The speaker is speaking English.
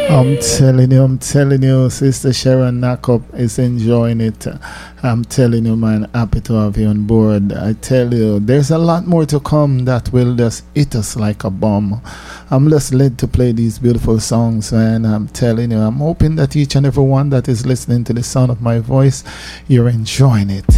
I'm telling you, Sister Sharon Knockup is enjoying it. I'm telling you, man, happy to have you on board. I tell you, there's a lot more to come that will just hit us like a bomb. I'm just led to play these beautiful songs, man. I'm telling you, I'm hoping that each and every one that is listening to the sound of my voice, you're enjoying it.